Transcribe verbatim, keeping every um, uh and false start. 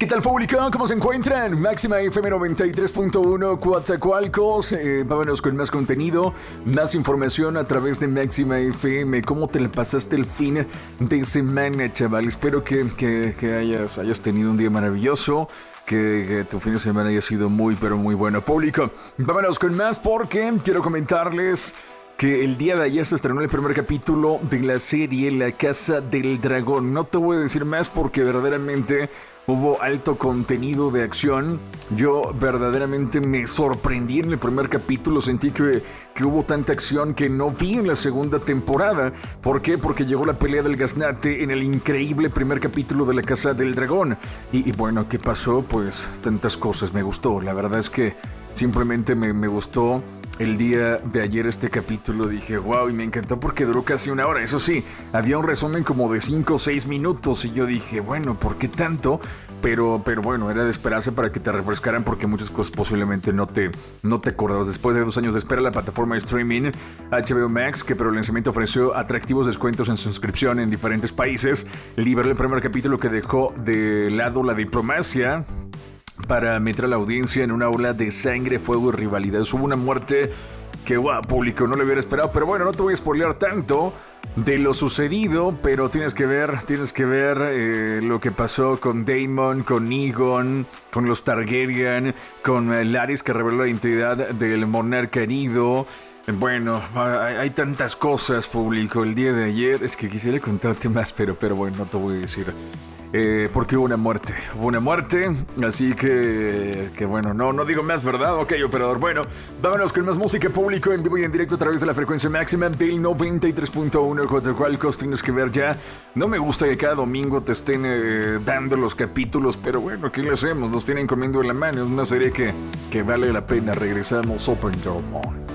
¿Qué tal, público? ¿Cómo se encuentran? Máxima F M noventa y tres punto uno Coatzacoalcos. Eh, vámonos con más contenido, más información a través de Máxima F M. ¿Cómo te la pasaste el fin de semana, chaval? Espero que, que, que hayas, hayas tenido un día maravilloso. Que, que tu fin de semana haya sido muy, pero muy bueno. Público, vámonos con más porque quiero comentarles que el día de ayer se estrenó el primer capítulo de la serie La Casa del Dragón. No te voy a decir más porque verdaderamente hubo alto contenido de acción. Yo verdaderamente me sorprendí en el primer capítulo. Sentí que, que hubo tanta acción que no vi en la segunda temporada. ¿Por qué? Porque llegó la pelea del gaznate en el increíble primer capítulo de La Casa del Dragón. Y, y bueno, ¿qué pasó? Pues tantas cosas. Me gustó. La verdad es que simplemente me, me gustó. El día de ayer este capítulo dije, wow, y me encantó porque duró casi una hora. Eso sí, había un resumen como de cinco o seis minutos y yo dije, bueno, ¿por qué tanto? Pero, pero bueno, era de esperarse para que te refrescaran porque muchas cosas posiblemente no te, no te acordabas. Después de dos años de espera, la plataforma de streaming H B O Max, que por el lanzamiento ofreció atractivos descuentos en suscripción en diferentes países, liberó el primer capítulo que dejó de lado la diplomacia para meter a la audiencia en una ola de sangre, fuego y rivalidad. Hubo una muerte que, wow, público, no lo hubiera esperado. Pero bueno, no te voy a spoilear tanto de lo sucedido, pero tienes que ver, tienes que ver eh, lo que pasó con Daemon, con Aegon, con los Targaryen, con eh, Larys, que reveló la identidad del monarca herido. Bueno, hay, hay tantas cosas, público, el día de ayer. Es que quisiera contarte más, pero, pero bueno, no te voy a decir. Eh, porque hubo una muerte, hubo una muerte, así que, que bueno, no, no digo más, ¿verdad? Ok, operador, bueno, vámonos con más música, público, en vivo y en directo a través de la frecuencia máxima del noventa y tres punto uno, Coatzacoalcos. Tienes que ver ya. No me gusta que cada domingo te estén eh, dando los capítulos, pero bueno, ¿qué le hacemos? Nos tienen comiendo en la mano, es una serie que, que vale la pena. Regresamos, Open Door Mall.